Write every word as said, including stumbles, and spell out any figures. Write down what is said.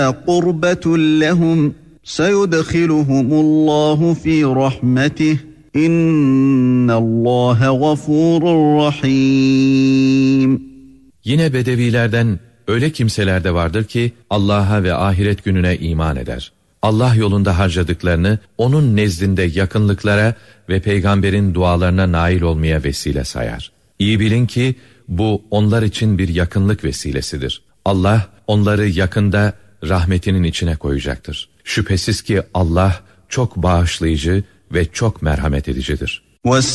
قُرْبَةٌ لَهُمْ سَيُدْخِلُهُمُ اللّٰهُ ف۪ي رَحْمَتِهِ İnna Allaha gafurur rahim. Yine bedevilerden öyle kimseler de vardır ki Allah'a ve ahiret gününe iman eder. Allah yolunda harcadıklarını onun nezdinde yakınlıklara ve peygamberin dualarına nail olmaya vesile sayar. İyi bilin ki bu onlar için bir yakınlık vesilesidir. Allah onları yakında rahmetinin içine koyacaktır. Şüphesiz ki Allah çok bağışlayıcı ve çok merhamet edicidir.